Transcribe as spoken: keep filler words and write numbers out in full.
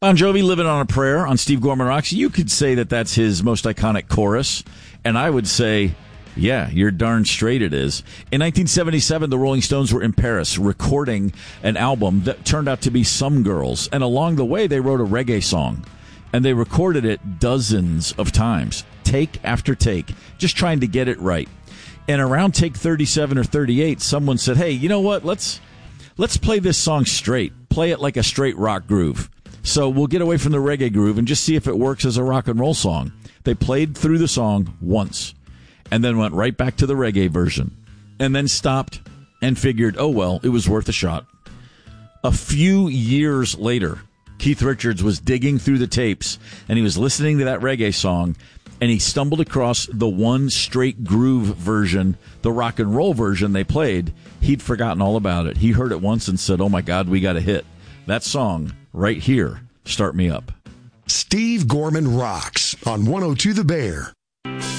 Bon Jovi, Living on a Prayer on Steve Gorman Rocks. You could say that that's his most iconic chorus, and I would say, yeah, you're darn straight it is. In nineteen seventy-seven, the Rolling Stones were in Paris recording an album that turned out to be Some Girls, and along the way, they wrote a reggae song, and they recorded it dozens of times, take after take, just trying to get it right. And around take thirty-seven or thirty-eight, someone said, hey, you know what, let's let's play this song straight, play it like a straight rock groove. So we'll get away from the reggae groove and just see if it works as a rock and roll song. They played through the song once and then went right back to the reggae version and then stopped and figured, oh, well, it was worth a shot. A few years later, Keith Richards was digging through the tapes and he was listening to that reggae song and he stumbled across the one straight groove version, the rock and roll version they played. He'd forgotten all about it. He heard it once and said, oh, my God, we got a hit. That song right here, Start Me Up. Steve Gorman Rocks on one oh two The Bear.